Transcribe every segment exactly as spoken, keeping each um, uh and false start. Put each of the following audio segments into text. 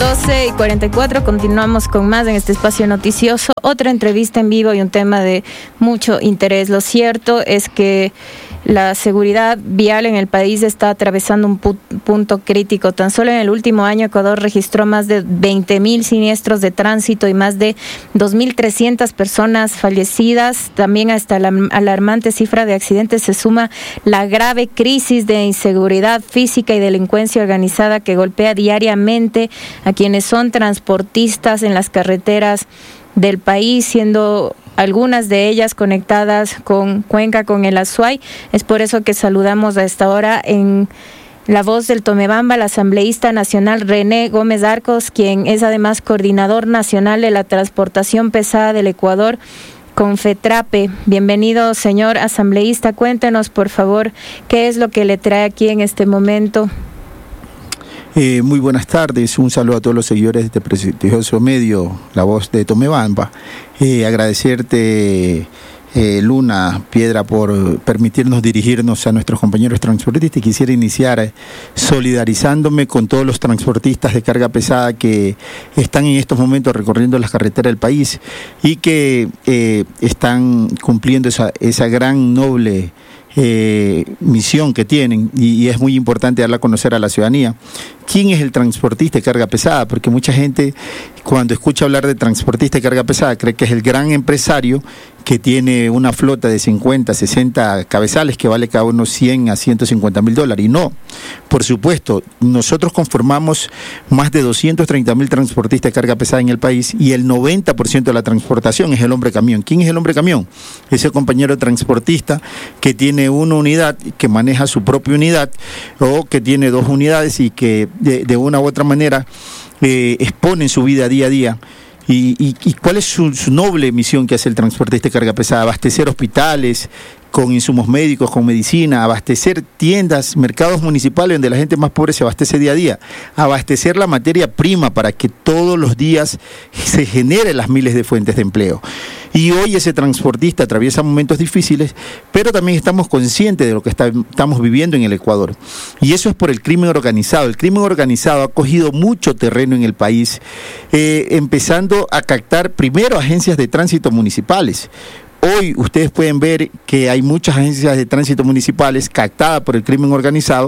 doce y cuarenta y cuatro, continuamos con más en este espacio noticioso. Otra entrevista en vivo y un tema de mucho interés. Lo cierto es que la seguridad vial en el país está atravesando un pu- punto crítico. Tan solo en el último año Ecuador registró más de veinte mil siniestros de tránsito y más de dos mil trescientas personas fallecidas. También a esta alarmante cifra de accidentes se suma la grave crisis de inseguridad física y delincuencia organizada que golpea diariamente a quienes son transportistas en las carreteras del país, siendo algunas de ellas conectadas con Cuenca, con el Azuay. Es por eso que saludamos a esta hora en la voz del Tomebamba, la asambleísta nacional René Gómez Arcos, quien es además coordinador nacional de la transportación pesada del Ecuador con FETRAPE. Bienvenido, señor asambleísta. Cuéntenos, por favor, qué es lo que le trae aquí en este momento. Eh, muy buenas tardes, un saludo a todos los seguidores de este prestigioso medio, la voz de Tomebamba. Eh, agradecerte, eh, Luna Piedra, por permitirnos dirigirnos a nuestros compañeros transportistas. Quisiera iniciar solidarizándome con todos los transportistas de carga pesada que están en estos momentos recorriendo las carreteras del país y que eh, están cumpliendo esa, esa gran, noble Eh, misión que tienen, y, y es muy importante darla a conocer a la ciudadanía. ¿Quién es el transportista de carga pesada? Porque mucha gente, cuando escucha hablar de transportista de carga pesada, cree que es el gran empresario que tiene una flota de cincuenta, sesenta cabezales que vale cada uno cien a ciento cincuenta mil dólares. Y no, por supuesto, nosotros conformamos más de doscientos treinta mil transportistas de carga pesada en el país y el noventa por ciento de la transportación es el hombre camión. ¿Quién es el hombre camión? Ese compañero transportista que tiene una unidad, que maneja su propia unidad, o que tiene dos unidades y que de, de una u otra manera eh, exponen su vida día a día. ¿Y, y, y cuál es su, su noble misión que hace el transportista de carga pesada? Abastecer hospitales con insumos médicos, con medicina, abastecer tiendas, mercados municipales donde la gente más pobre se abastece día a día, abastecer la materia prima para que todos los días se generen las miles de fuentes de empleo. Y hoy ese transportista atraviesa momentos difíciles, pero también estamos conscientes de lo que está, estamos viviendo en el Ecuador. Y eso es por el crimen organizado. El crimen organizado ha cogido mucho terreno en el país, eh, empezando a captar primero agencias de tránsito municipales. Hoy ustedes pueden ver que hay muchas agencias de tránsito municipales captadas por el crimen organizado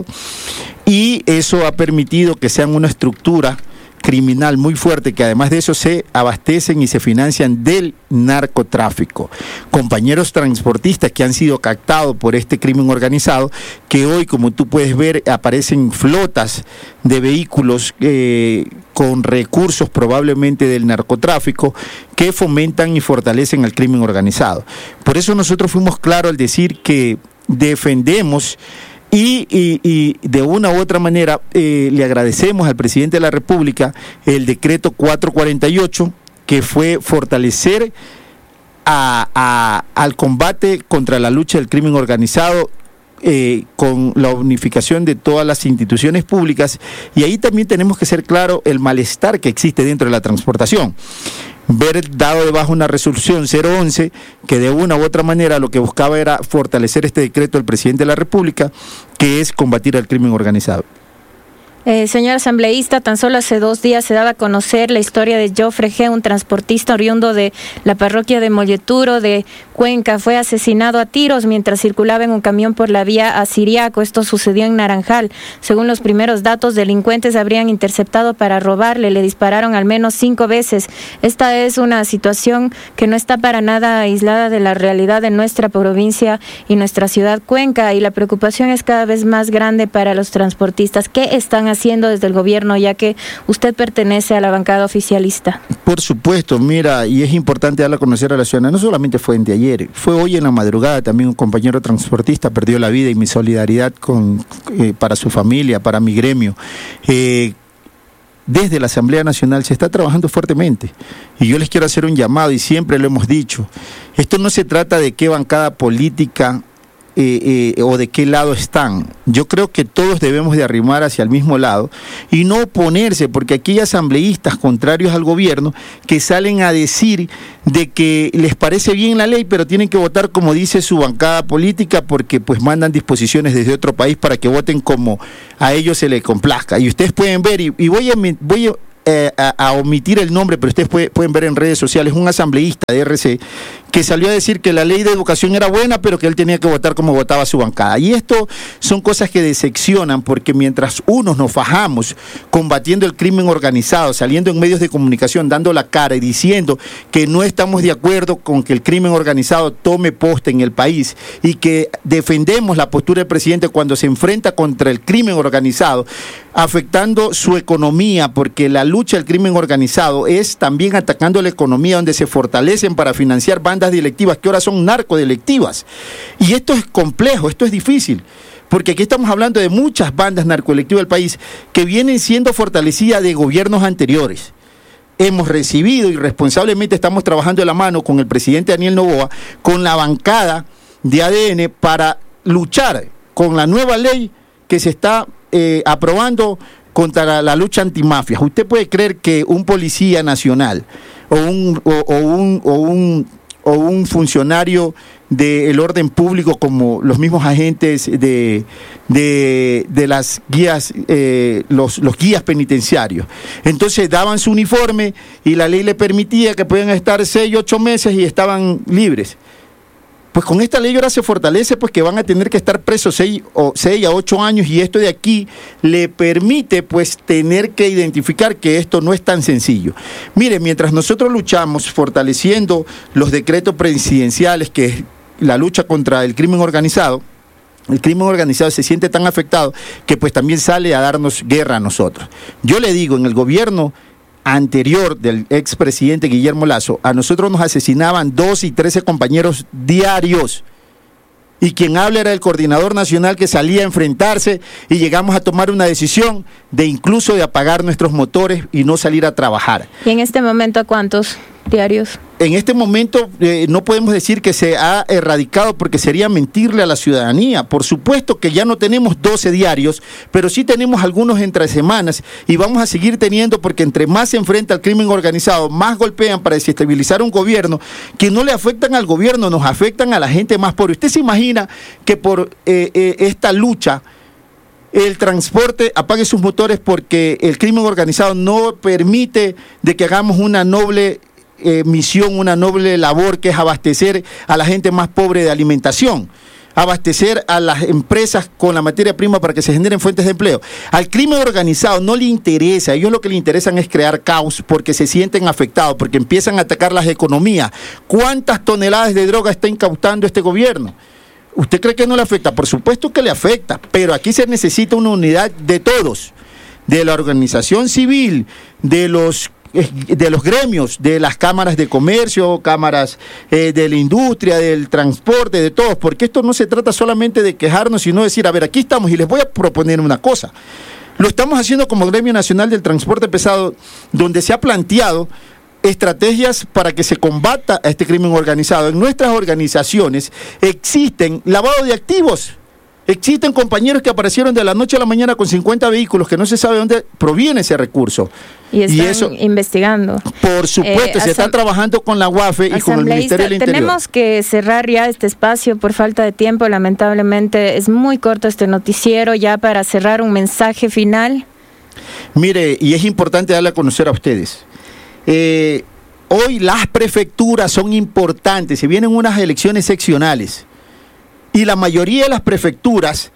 y eso ha permitido que sean una estructura criminal muy fuerte, que además de eso se abastecen y se financian del narcotráfico. Compañeros transportistas que han sido captados por este crimen organizado, que hoy, como tú puedes ver, aparecen flotas de vehículos eh, con recursos probablemente del narcotráfico que fomentan y fortalecen al crimen organizado. Por eso nosotros fuimos claros al decir que defendemos Y, y, y de una u otra manera eh, le agradecemos al presidente de la República el decreto cuatrocientos cuarenta y ocho, que fue fortalecer a, a, al combate contra la lucha del crimen organizado eh, con la unificación de todas las instituciones públicas. Y ahí también tenemos que ser claros el malestar que existe dentro de la transportación. Ver dado de baja una resolución cero once que de una u otra manera lo que buscaba era fortalecer este decreto del presidente de la República, que es combatir al crimen organizado. Eh, señor asambleísta, tan solo hace dos días se daba a conocer la historia de Jofre G., un transportista oriundo de la parroquia de Molleturo, de Cuenca. Fue asesinado a tiros mientras circulaba en un camión por la vía a Siriaco. Esto sucedió en Naranjal. Según los primeros datos, delincuentes habrían interceptado para robarle. Le dispararon al menos cinco veces. Esta es una situación que no está para nada aislada de la realidad de nuestra provincia y nuestra ciudad Cuenca, y la preocupación es cada vez más grande para los transportistas. ¿Qué están haciendo haciendo desde el gobierno, ya que usted pertenece a la bancada oficialista? Por supuesto, mira, y es importante darle a conocer a la ciudadanía, no solamente fue de ayer, fue hoy en la madrugada, también un compañero transportista perdió la vida, y mi solidaridad con, eh, para su familia, para mi gremio. Eh, Desde la Asamblea Nacional se está trabajando fuertemente y yo les quiero hacer un llamado, y siempre lo hemos dicho, esto no se trata de qué bancada política Eh, eh, o de qué lado están. Yo creo que todos debemos de arrimar hacia el mismo lado y no oponerse, porque aquí hay asambleístas contrarios al gobierno que salen a decir de que les parece bien la ley, pero tienen que votar como dice su bancada política, porque pues mandan disposiciones desde otro país para que voten como a ellos se les complazca. Y ustedes pueden ver, y, y voy a, voy a eh, a, a omitir el nombre, pero ustedes puede, pueden ver en redes sociales, un asambleísta de R C, que salió a decir que la ley de educación era buena, pero que él tenía que votar como votaba su bancada. Y esto son cosas que decepcionan, porque mientras unos nos fajamos combatiendo el crimen organizado, saliendo en medios de comunicación, dando la cara y diciendo que no estamos de acuerdo con que el crimen organizado tome poste en el país y que defendemos la postura del presidente cuando se enfrenta contra el crimen organizado, afectando su economía, porque la lucha del crimen organizado es también atacando la economía, donde se fortalecen para financiar bandas delictivas que ahora son narcodelictivas. Y esto es complejo, esto es difícil, porque aquí estamos hablando de muchas bandas narcodelictivas del país que vienen siendo fortalecidas de gobiernos anteriores. Hemos recibido y responsablemente estamos trabajando de la mano con el presidente Daniel Noboa, con la bancada de A D N, para luchar con la nueva ley que se está eh, aprobando contra la, la lucha antimafias. ¿Usted puede creer que un policía nacional o un, o, o un, o un, o un funcionario del orden público, como los mismos agentes de, de, de las guías, eh, los, los guías penitenciarios, entonces daban su uniforme y la ley le permitía que podían estar seis, ocho meses y estaban libres? Pues con esta ley ahora se fortalece, pues que van a tener que estar presos seis, o seis a ocho años, y esto de aquí le permite pues tener que identificar que esto no es tan sencillo. Mire, mientras nosotros luchamos fortaleciendo los decretos presidenciales, que es la lucha contra el crimen organizado, el crimen organizado se siente tan afectado que pues también sale a darnos guerra a nosotros. Yo le digo, en el gobierno anterior del expresidente Guillermo Lasso, a nosotros nos asesinaban doce y trece compañeros diarios, y quien habla era el coordinador nacional, que salía a enfrentarse, y llegamos a tomar una decisión de incluso de apagar nuestros motores y no salir a trabajar. ¿Y en este momento a cuántos diarios? En este momento eh, no podemos decir que se ha erradicado, porque sería mentirle a la ciudadanía. Por supuesto que ya no tenemos doce diarios, pero sí tenemos algunos entre semanas, y vamos a seguir teniendo, porque entre más se enfrenta al crimen organizado, más golpean para desestabilizar un gobierno, que no le afectan al gobierno, nos afectan a la gente más pobre. ¿Usted se imagina que por eh, eh, esta lucha el transporte apague sus motores porque el crimen organizado no permite de que hagamos una noble Eh, misión, una noble labor, que es abastecer a la gente más pobre de alimentación, abastecer a las empresas con la materia prima para que se generen fuentes de empleo? Al crimen organizado no le interesa, a ellos lo que le interesan es crear caos, porque se sienten afectados, porque empiezan a atacar las economías. ¿Cuántas toneladas de droga está incautando este gobierno? ¿Usted cree que no le afecta? Por supuesto que le afecta, pero aquí se necesita una unidad de todos, de la organización civil, de los de los gremios, de las cámaras de comercio, cámaras eh, de la industria, del transporte, de todos, porque esto no se trata solamente de quejarnos, sino decir, a ver, aquí estamos, y les voy a proponer una cosa. Lo estamos haciendo como Gremio Nacional del Transporte Pesado, donde se ha planteado estrategias para que se combata a este crimen organizado. En nuestras organizaciones existen lavado de activos. Existen compañeros que aparecieron de la noche a la mañana con cincuenta vehículos, que no se sabe de dónde proviene ese recurso. Y están y eso, investigando. Por supuesto, eh, se están trabajando con la U A F E y con el Ministerio del Interior. Tenemos que cerrar ya este espacio por falta de tiempo. Lamentablemente es muy corto este noticiero. Ya para cerrar, un mensaje final. Mire, y es importante darle a conocer a ustedes. Eh, hoy las prefecturas son importantes. Se vienen unas elecciones seccionales. Y la mayoría de las prefecturas,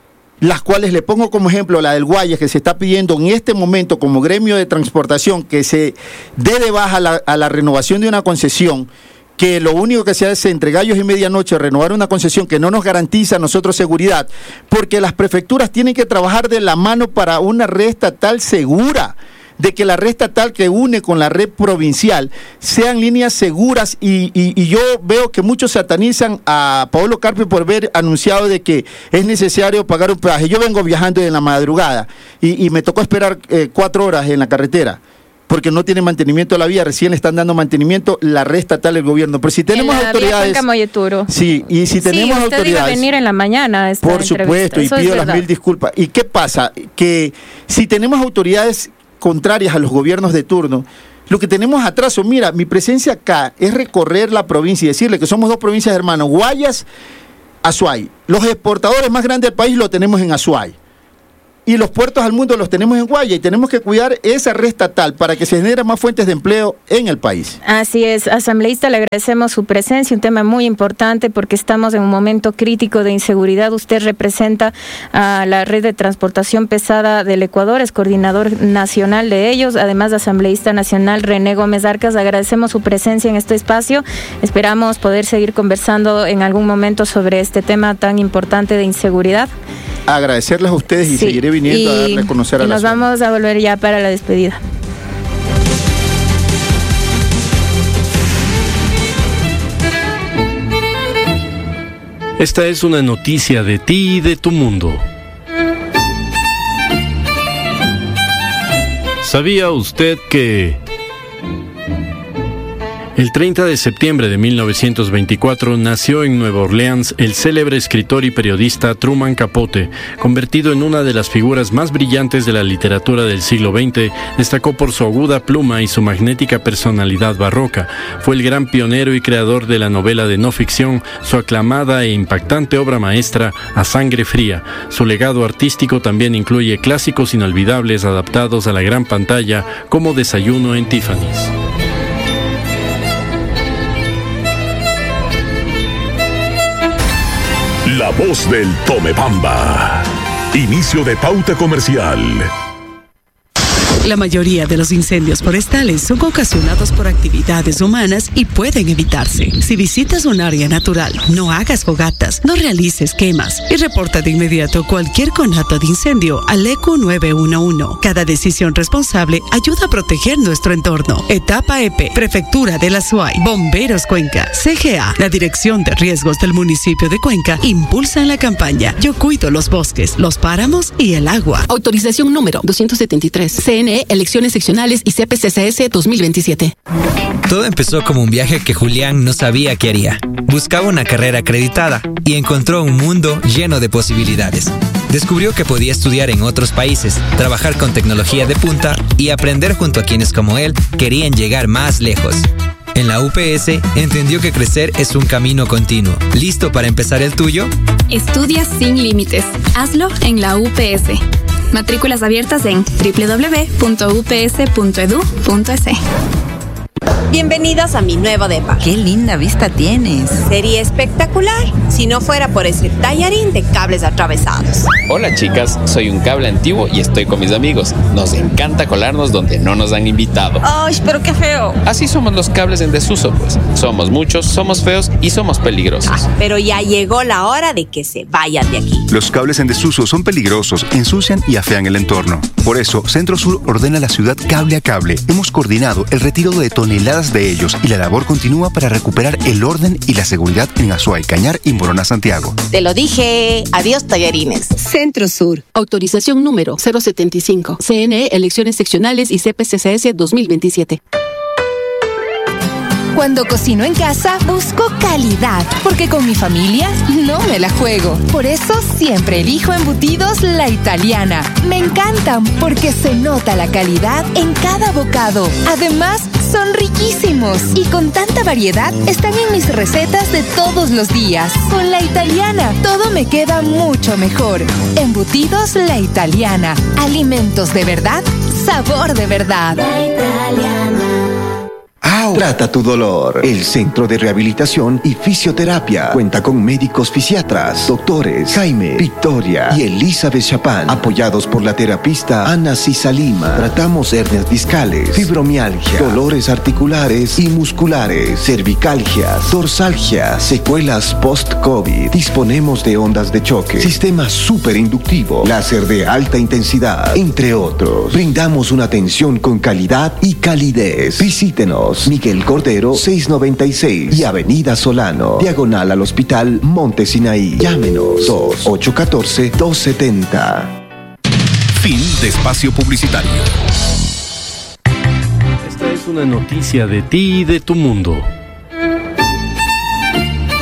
las cuales le pongo como ejemplo la del Guayas, que se está pidiendo en este momento como gremio de transportación que se dé de baja a la, a la renovación de una concesión, que lo único que se hace entre gallos y medianoche renovar una concesión que no nos garantiza a nosotros seguridad, porque las prefecturas tienen que trabajar de la mano para una red estatal segura, de que la red estatal que une con la red provincial sean líneas seguras, y, y, y yo veo que muchos satanizan a Paolo Carpio por haber anunciado de que es necesario pagar un peaje. Yo vengo viajando en la madrugada y, y me tocó esperar eh, cuatro horas en la carretera, porque no tiene mantenimiento la vía, recién le están dando mantenimiento la red estatal del gobierno. Pero si tenemos en la autoridades... Vía sí, y si tenemos sí, usted autoridades... iba a venir en la mañana a esta Por supuesto, y pido las mil disculpas. ¿Y qué pasa? Que si tenemos autoridades contrarias a los gobiernos de turno, lo que tenemos atraso, mira, mi presencia acá es recorrer la provincia y decirle que somos dos provincias hermanas, Guayas, Azuay. Los exportadores más grandes del país lo tenemos en Azuay. y los puertos al mundo los tenemos en Guaya y tenemos que cuidar esa red estatal para que se generen más fuentes de empleo en el país. Así es, asambleísta, le agradecemos su presencia, un tema muy importante porque estamos en un momento crítico de inseguridad. Usted representa a la red de transportación pesada del Ecuador, es coordinador nacional de ellos, además de asambleísta nacional René Gómez Arcas. Agradecemos su presencia en este espacio, esperamos poder seguir conversando en algún momento sobre este tema tan importante de inseguridad. Agradecerles a ustedes y sí, seguiré viniendo y, a darle a conocer a la nos zona. Vamos a volver ya para la despedida. Esta es una noticia de ti y de tu mundo. ¿Sabía usted que el treinta de septiembre de mil novecientos veinticuatro nació en Nueva Orleans el célebre escritor y periodista Truman Capote? Convertido en una de las figuras más brillantes de la literatura del siglo veinte, destacó por su aguda pluma y su magnética personalidad barroca. Fue el gran pionero y creador de la novela de no ficción, su aclamada e impactante obra maestra A Sangre Fría. Su legado artístico también incluye clásicos inolvidables adaptados a la gran pantalla, como Desayuno en Tiffany's. La voz del Tomebamba. Inicio de pauta comercial. La mayoría de los incendios forestales son ocasionados por actividades humanas y pueden evitarse. Si visitas un área natural, no hagas fogatas, no realices quemas y reporta de inmediato cualquier conato de incendio al E Q nueve uno uno. Cada decisión responsable ayuda a proteger nuestro entorno. Etapa E P, Prefectura de la SUAY, Bomberos Cuenca, C G A, la Dirección de Riesgos del municipio de Cuenca impulsan la campaña Yo cuido los bosques, los páramos y el agua. Autorización número doscientos setenta y tres. C N E, Elecciones Seccionales y C P C C S dos mil veintisiete. Todo empezó como un viaje que Julián no sabía qué haría. Buscaba una carrera acreditada y encontró un mundo lleno de posibilidades. Descubrió que podía estudiar en otros países, trabajar con tecnología de punta y aprender junto a quienes como él querían llegar más lejos. En la U P S entendió que crecer es un camino continuo. ¿Listo para empezar el tuyo? Estudia sin límites. Hazlo en la U P S. Matrículas abiertas en doble u doble u doble u punto u p s punto e d u punto e s. Bienvenidos a mi nuevo depa. ¡Qué linda vista tienes! Sería espectacular si no fuera por ese tallarín de cables atravesados. Hola chicas, soy un cable antiguo y estoy con mis amigos. Nos encanta colarnos donde no nos han invitado. ¡Ay, pero qué feo! Así somos los cables en desuso, pues. Somos muchos, somos feos y somos peligrosos. Ah, pero ya llegó la hora de que se vayan de aquí. Los cables en desuso son peligrosos, ensucian y afean el entorno. Por eso, Centro Sur ordena a la ciudad cable a cable. Hemos coordinado el retiro de toneladas de ellos y la labor continúa para recuperar el orden y la seguridad en Azuay, Cañar y Morona, Santiago. Te lo dije. Adiós, tallarines. Centro Sur. Autorización número cero setenta y cinco. C N E, Elecciones Seccionales y C P C C S dos mil veintisiete. Cuando cocino en casa, busco calidad, porque con mi familia no me la juego. Por eso siempre elijo embutidos La Italiana. Me encantan porque se nota la calidad en cada bocado. Además, son riquísimos y con tanta variedad están en mis recetas de todos los días. Con La Italiana, todo me queda mucho mejor. Embutidos La Italiana. Alimentos de verdad, sabor de verdad. La Italiana. ¡Au! Trata tu dolor. El Centro de Rehabilitación y Fisioterapia cuenta con médicos fisiatras, doctores Jaime, Victoria y Elizabeth Chapán, apoyados por la terapista Ana Cisalima. Tratamos hernias discales, fibromialgia, dolores articulares y musculares, cervicalgias, dorsalgias, secuelas post-COVID. Disponemos de ondas de choque, sistema superinductivo, láser de alta intensidad, entre otros. Brindamos una atención con calidad y calidez. Visítenos. Miguel Cordero seiscientos noventa y seis y Avenida Solano, diagonal al Hospital Monte Sinaí. Llámenos dos ocho uno cuatro, dos siete cero. Fin de espacio publicitario. Esta es una noticia de ti y de tu mundo.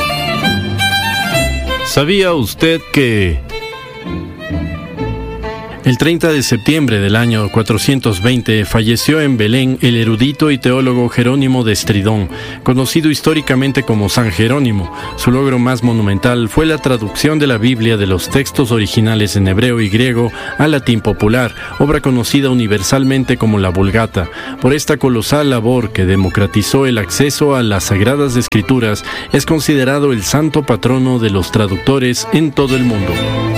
¿Sabía usted que El treinta de septiembre del año cuatrocientos veinte falleció en Belén el erudito y teólogo Jerónimo de Estridón, conocido históricamente como San Jerónimo. Su logro más monumental fue la traducción de la Biblia de los textos originales en hebreo y griego al latín popular, obra conocida universalmente como la Vulgata. Por esta colosal labor que democratizó el acceso a las Sagradas Escrituras, es considerado el santo patrono de los traductores en todo el mundo.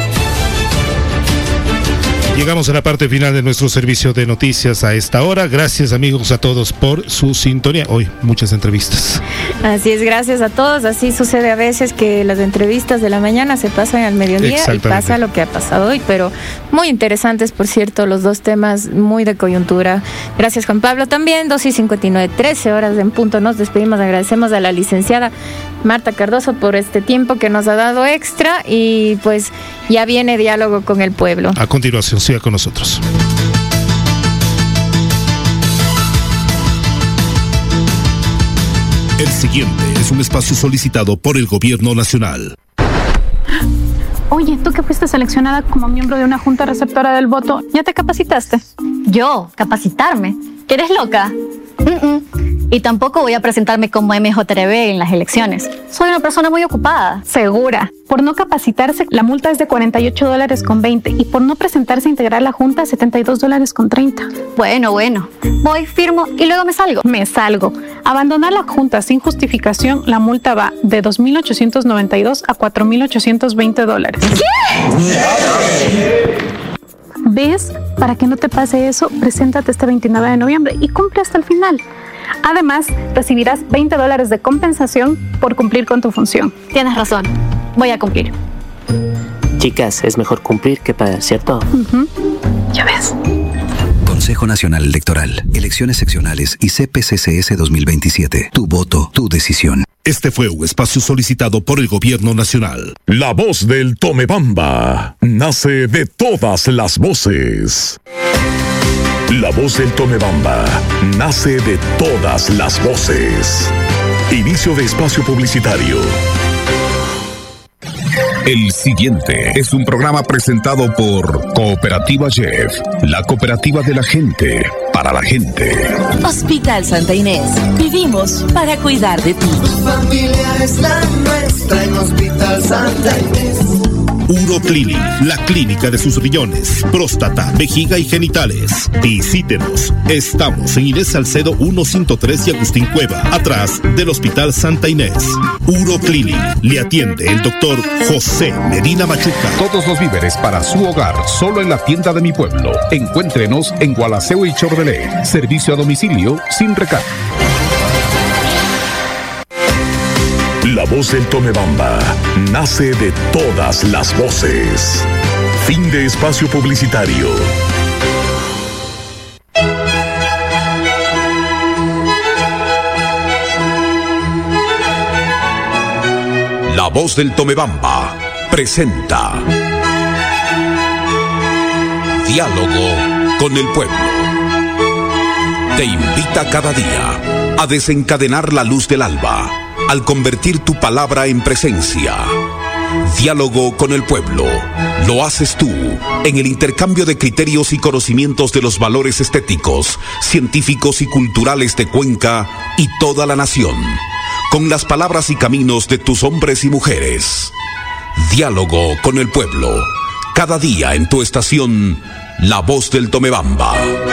Llegamos a la parte final de nuestro servicio de noticias a esta hora. Gracias, amigos, a todos por su sintonía. Hoy muchas entrevistas. Así es, gracias a todos. Así sucede a veces que las entrevistas de la mañana se pasan al mediodía y pasa lo que ha pasado hoy, pero muy interesantes, por cierto, los dos temas muy de coyuntura. Gracias, Juan Pablo. También dos y cincuenta y nueve, trece horas en punto. Nos despedimos. Agradecemos a la licenciada Marta Cardoso por este tiempo que nos ha dado extra y pues ya viene Diálogo con el Pueblo. A continuación, siga con nosotros. El siguiente es un espacio solicitado por el Gobierno Nacional. Oye, tú que fuiste seleccionada como miembro de una junta receptora del voto, ¿ya te capacitaste? ¿Yo? ¿Capacitarme? ¿Que eres loca? Mm-mm. Y tampoco voy a presentarme como M J R B en las elecciones. Soy una persona muy ocupada. Segura. Por no capacitarse, la multa es de cuarenta y ocho dólares con veinte. Y por no presentarse a integrar la junta, setenta y dos dólares con treinta. Bueno, bueno. Voy, firmo y luego me salgo. Me salgo. Abandonar la junta sin justificación, la multa va de dos mil ochocientos noventa y dos a cuatro mil ochocientos veinte dólares. ¿Qué? ¿Ves? Para que no te pase eso, preséntate este veintinueve de noviembre y cumple hasta el final. Además, recibirás veinte dólares de compensación por cumplir con tu función. Tienes razón. Voy a cumplir. Chicas, es mejor cumplir que pagar, ¿cierto? Uh-huh. Ya ves. Consejo Nacional Electoral, Elecciones Seccionales y C P C C S dos mil veintisiete. Tu voto, tu decisión. Este fue un espacio solicitado por el Gobierno Nacional. La voz del Tomebamba nace de todas las voces. La voz del Tomebamba nace de todas las voces. Inicio de espacio publicitario. El siguiente es un programa presentado por Cooperativa Jeff, la cooperativa de la gente, para la gente. Hospital Santa Inés. Vivimos para cuidar de ti. Tu familia es la nuestra en Hospital Santa Inés. Uroclinic, la clínica de sus riñones, próstata, vejiga y genitales. Visítenos. Estamos en Inés Salcedo ciento tres y Agustín Cueva, atrás del Hospital Santa Inés. Uroclinic. Le atiende el doctor José Medina Machuca. Todos los víveres para su hogar, solo en la tienda de mi pueblo. Encuéntrenos en Gualaceo y Chordelé. Servicio a domicilio sin recargo. La voz del Tomebamba nace de todas las voces. Fin de espacio publicitario. La voz del Tomebamba presenta Diálogo con el Pueblo. Te invita cada día a desencadenar la luz del alba al convertir tu palabra en presencia. Diálogo con el pueblo. Lo haces tú en el intercambio de criterios y conocimientos de los valores estéticos, científicos y culturales de Cuenca y toda la nación, con las palabras y caminos de tus hombres y mujeres. Diálogo con el pueblo. Cada día en tu estación, La Voz del Tomebamba.